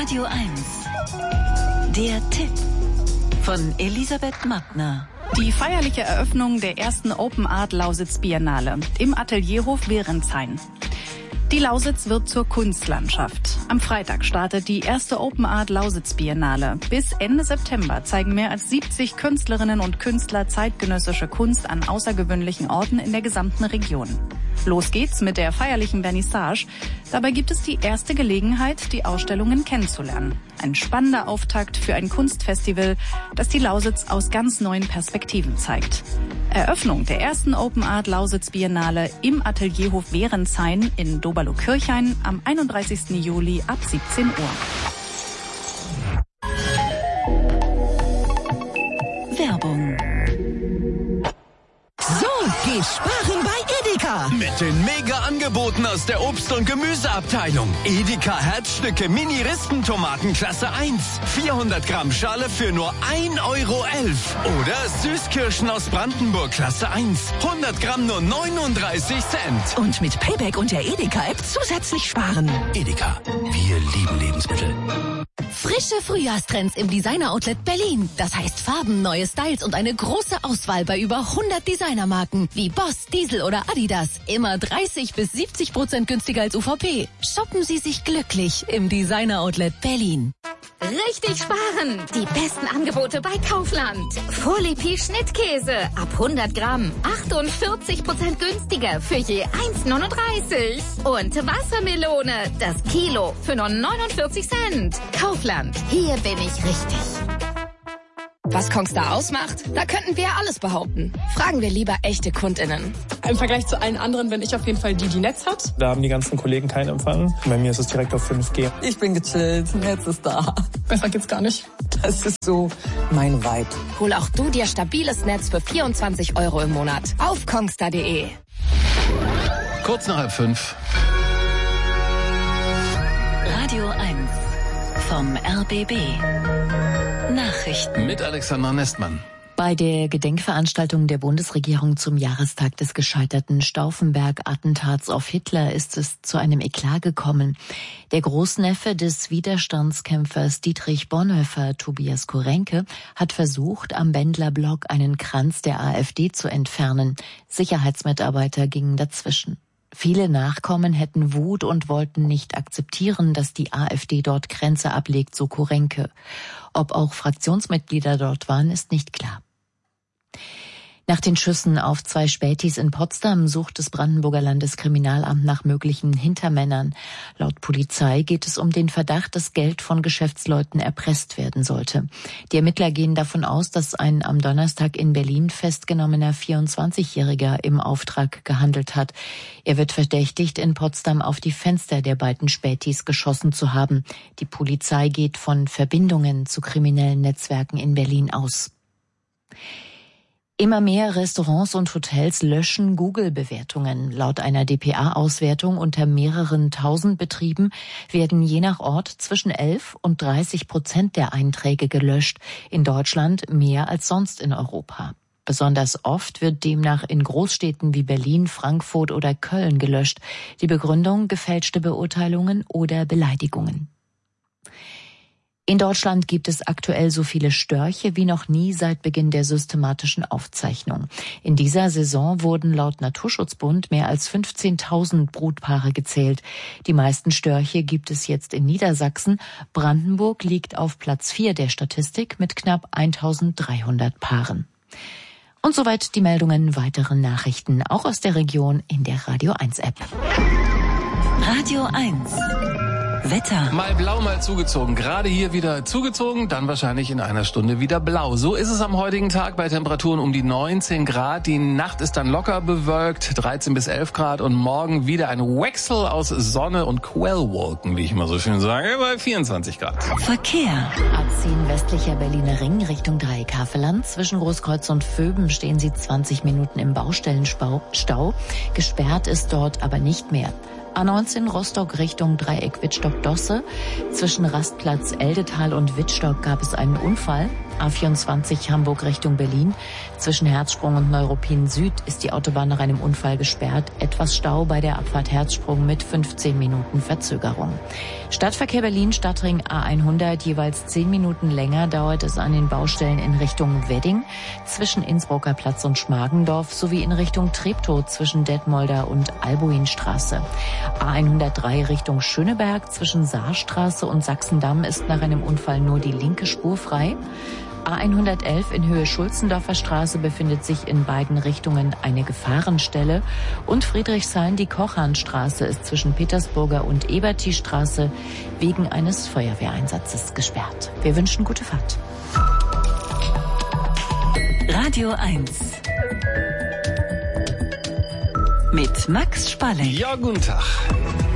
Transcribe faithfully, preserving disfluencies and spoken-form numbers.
Radio eins. Der Tipp von Elisabeth Mattner. Die feierliche Eröffnung der ersten Open Art Lausitz Biennale im Atelierhof Wehrenshain. Die Lausitz wird zur Kunstlandschaft. Am Freitag startet die erste Open Art Lausitz Biennale. Bis Ende September zeigen mehr als siebzig Künstlerinnen und Künstler zeitgenössische Kunst an außergewöhnlichen Orten in der gesamten Region. Los geht's mit der feierlichen Vernissage. Dabei gibt es die erste Gelegenheit, die Ausstellungen kennenzulernen. Ein spannender Auftakt für ein Kunstfestival, das die Lausitz aus ganz neuen Perspektiven zeigt. Eröffnung der ersten Open Art Lausitz Biennale im Atelierhof Wehrenshain in Doberlo-Kirchhain am einunddreißigsten Juli ab siebzehn Uhr. Werbung. So geht sparen bei Edeka. Mit den Mega-Angeboten aus der Obst- und Gemüseabteilung. Edeka Herzstücke Mini-Rispentomaten Klasse eins. vierhundert Gramm Schale für nur ein Euro elf. Oder Süßkirschen aus Brandenburg Klasse eins. hundert Gramm nur neununddreißig Cent. Und mit Payback und der Edeka-App zusätzlich sparen. Edeka, wir lieben Lebensmittel. Frische Frühjahrstrends im Designer-Outlet Berlin. Das heißt Farben, neue Styles und eine große Auswahl bei über hundert Designermarken wie Boss, Diesel oder Adidas. Immer dreißig bis siebzig Prozent günstiger als U V P. Shoppen Sie sich glücklich im Designer-Outlet Berlin. Richtig sparen! Die besten Angebote bei Kaufland. Folipi Schnittkäse ab hundert Gramm. achtundvierzig Prozent günstiger für je eins neununddreißig. Und Wassermelone, das Kilo für nur neunundvierzig Cent. Kaufland, hier bin ich richtig. Was Kongstar ausmacht? Da könnten wir alles behaupten. Fragen wir lieber echte KundInnen. Im Vergleich zu allen anderen bin ich auf jeden Fall die, die Netz hat. Da haben die ganzen Kollegen keinen Empfang. Bei mir ist es direkt auf fünf G. Ich bin gechillt, Netz ist da. Besser geht's gar nicht. Das ist so mein Vibe. Hol auch du dir stabiles Netz für vierundzwanzig Euro im Monat. Auf kongstar punkt de. Kurz nach halb fünf. Radio eins vom R B B. Nachrichten mit Alexandra Nestmann. Bei der Gedenkveranstaltung der Bundesregierung zum Jahrestag des gescheiterten Stauffenberg-Attentats auf Hitler ist es zu einem Eklat gekommen. Der Großneffe des Widerstandskämpfers Dietrich Bonhoeffer, Tobias Korenke, hat versucht, am Bendler Block einen Kranz der AfD zu entfernen. Sicherheitsmitarbeiter gingen dazwischen. Viele Nachkommen hätten Wut und wollten nicht akzeptieren, dass die AfD dort Kränze ablegt, so Korenke. Ob auch Fraktionsmitglieder dort waren, ist nicht klar. Nach den Schüssen auf zwei Spätis in Potsdam sucht das Brandenburger Landeskriminalamt nach möglichen Hintermännern. Laut Polizei geht es um den Verdacht, dass Geld von Geschäftsleuten erpresst werden sollte. Die Ermittler gehen davon aus, dass ein am Donnerstag in Berlin festgenommener vierundzwanzigjähriger im Auftrag gehandelt hat. Er wird verdächtigt, in Potsdam auf die Fenster der beiden Spätis geschossen zu haben. Die Polizei geht von Verbindungen zu kriminellen Netzwerken in Berlin aus. Immer mehr Restaurants und Hotels löschen Google-Bewertungen. Laut einer D P A-Auswertung unter mehreren tausend Betrieben werden je nach Ort zwischen elf und dreißig Prozent der Einträge gelöscht. In Deutschland mehr als sonst in Europa. Besonders oft wird demnach in Großstädten wie Berlin, Frankfurt oder Köln gelöscht. Die Begründung: gefälschte Beurteilungen oder Beleidigungen. In Deutschland gibt es aktuell so viele Störche wie noch nie seit Beginn der systematischen Aufzeichnung. In dieser Saison wurden laut Naturschutzbund mehr als fünfzehntausend Brutpaare gezählt. Die meisten Störche gibt es jetzt in Niedersachsen. Brandenburg liegt auf Platz vier der Statistik mit knapp eintausenddreihundert Paaren. Und soweit die Meldungen. Weitere Nachrichten auch aus der Region in der Radio eins App. Radio eins. Wetter. Mal blau, mal zugezogen. Gerade hier wieder zugezogen, dann wahrscheinlich in einer Stunde wieder blau. So ist es am heutigen Tag bei Temperaturen um die neunzehn Grad. Die Nacht ist dann locker bewölkt, dreizehn bis elf Grad. Und morgen wieder ein Wechsel aus Sonne und Quellwolken, wie ich immer so schön sage, bei vierundzwanzig Grad. Verkehr. A zehn westlicher Berliner Ring Richtung Dreieck Havelland. Zwischen Großkreuz und Vöben stehen Sie zwanzig Minuten im Baustellenstau. Gesperrt ist dort aber nicht mehr. A neunzehn Rostock Richtung Dreieck Wittstock-Dosse. Zwischen Rastplatz Eldetal und Wittstock gab es einen Unfall. A vierundzwanzig Hamburg Richtung Berlin. Zwischen Herzsprung und Neuruppin Süd ist die Autobahn nach einem Unfall gesperrt. Etwas Stau bei der Abfahrt Herzsprung mit fünfzehn Minuten Verzögerung. Stadtverkehr Berlin, Stadtring A hundert, jeweils zehn Minuten länger dauert es an den Baustellen in Richtung Wedding, zwischen Innsbrucker Platz und Schmargendorf sowie in Richtung Treptow zwischen Detmolder und Albuinstraße. A hundertdrei Richtung Schöneberg zwischen Saarstraße und Sachsendamm ist nach einem Unfall nur die linke Spur frei. A hundertelf in Höhe Schulzendorfer Straße befindet sich in beiden Richtungen eine Gefahrenstelle und Friedrichshain, die Kochhahnstraße ist zwischen Petersburger und Eberti-Straße wegen eines Feuerwehreinsatzes gesperrt. Wir wünschen gute Fahrt. Radio eins mit Max Spalleck. Ja, guten Tag.